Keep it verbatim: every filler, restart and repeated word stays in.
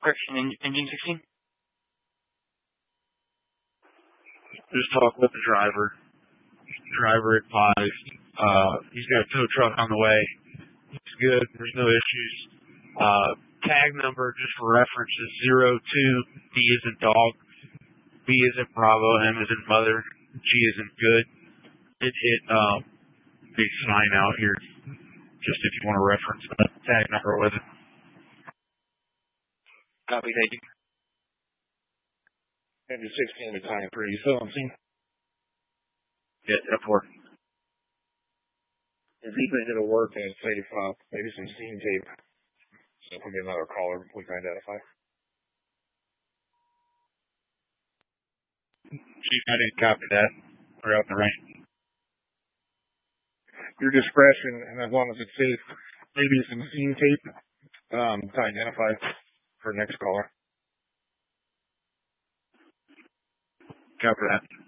Correction, en- engine sixteen? Just talk with the driver. Driver advised, uh, he's got a tow truck on the way. He's good. There's no issues. Uh, tag number, just for reference, is zero two, D as in dog, B as in Bravo, M as in mother, G as in good. It hit, um, big sign out here, just if you want to reference the tag number with it. Copy, thank you. Engine sixteen to time three, you still on scene? Yeah, F four. If you think it'll work and save uh, maybe some scene tape, so if we get another caller we can identify. Chief, I didn't copy that. We're out in the rain. Your discretion, and as long as it's safe, maybe some scene tape um, to identify for next caller. Copy that.